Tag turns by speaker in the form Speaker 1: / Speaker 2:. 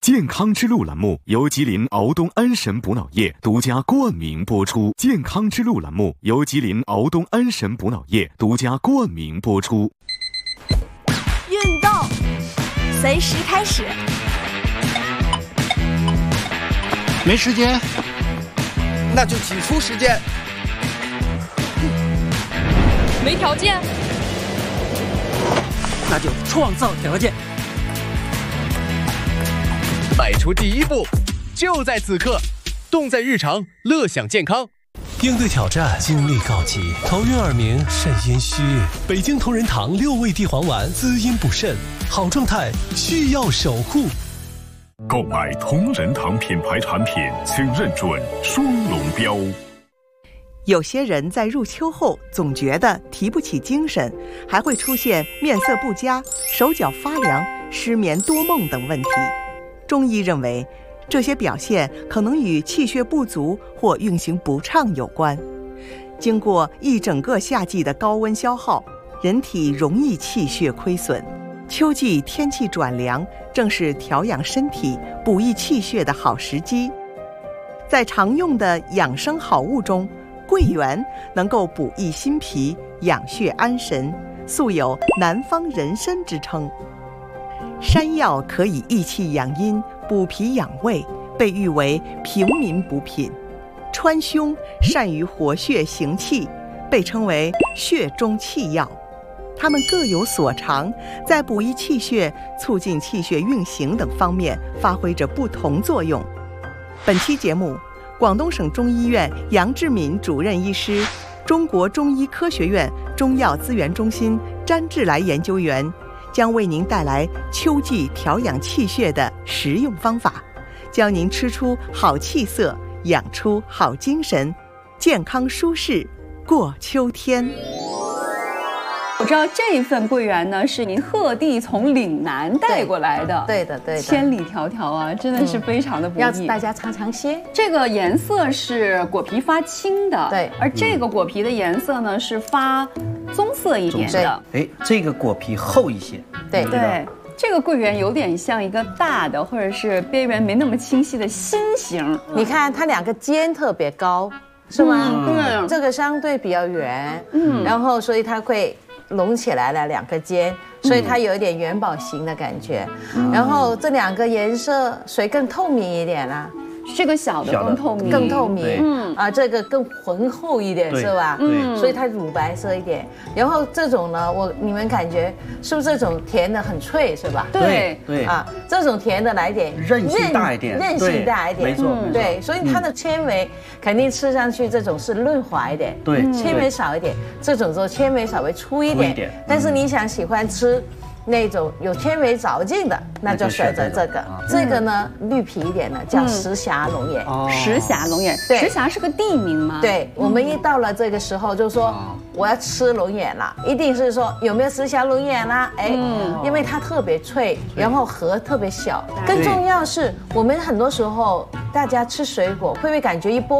Speaker 1: 健康之路栏目由吉林敖东安神补脑液独家冠名播出。健康之路栏目由吉林敖东安神补脑液独家冠名播出。
Speaker 2: 运动，随时开始。
Speaker 3: 没时间，
Speaker 4: 那就挤出时间。
Speaker 5: 没条件，
Speaker 3: 那就创造条件。
Speaker 4: 迈出第一步，就在此刻，动在日常，乐享健康。
Speaker 6: 应对挑战，精力告急，头晕耳鸣，肾阴虚。北京同仁堂6味地黄丸滋阴补肾，好状态需要守护。
Speaker 7: 购买同仁堂品牌产品，请认准双龙标。
Speaker 8: 有些人在入秋后总觉得提不起精神，还会出现面色不佳、手脚发凉、失眠多梦等问题。中医认为，这些表现可能与气血不足或运行不畅有关。经过一整个夏季的高温消耗，人体容易气血亏损。秋季天气转凉，正是调养身体、补益气血的好时机。在常用的养生好物中，桂圆能够补益心脾、养血安神，素有南方人参之称。山药可以益气养阴、补脾养胃，被誉为平民补品。川芎善于活血行气，被称为血中气药。它们各有所长，在补益气血、促进气血运行等方面发挥着不同作用。本期节目，广东省中医院杨志敏主任医师、中国中医科学院中药资源中心詹志来研究员将为您带来秋季调养气血的实用方法，教您吃出好气色，养出好精神，健康舒适过秋天。
Speaker 5: 我知道这份桂圆呢，是您特地从岭南带过来的。
Speaker 9: 对的，
Speaker 5: 千里迢迢啊，真的是非常的不易。
Speaker 9: 要大家尝鲜。
Speaker 5: 这个颜色是果皮发青的，
Speaker 9: 对，
Speaker 5: 而这个果皮的颜色呢是发棕色一点的。
Speaker 3: 哎，这个果皮厚一些。
Speaker 5: 对。这个桂圆有点像一个大的，或者是边缘没那么清晰的心形。
Speaker 9: 你看它两个尖特别高，是吗？
Speaker 5: 对，
Speaker 9: 这个相对比较圆，然后所以它会隆起来了两个尖，所以它有一点元宝形的感觉。然后这两个颜色谁更透明一点啦？
Speaker 5: 这个小的更透明，
Speaker 9: 这个更浑厚一点，是吧？所以它乳白色一点。然后这种呢，你们感觉是不是这种甜的很脆，是吧？
Speaker 5: 对
Speaker 9: 这种甜的来点
Speaker 3: 韧性大一点，
Speaker 9: 没错，对，所以它的纤维肯定吃上去这种是润滑一点，
Speaker 3: 对，
Speaker 9: 纤维少一点，这种就纤维稍微粗一点。但是你想喜欢吃那种有纤维嚼劲的，那就选择这个。这个呢，绿皮一点的叫石峡龙眼。
Speaker 5: 石峡龙眼，石峡是个地名吗？
Speaker 9: 对，我们一到了这个时候就说我要吃龙眼了，一定是说有没有石峡龙眼啦？因为它特别脆，然后核特别小。更重要是我们很多时候大家吃水果会不会感觉一剥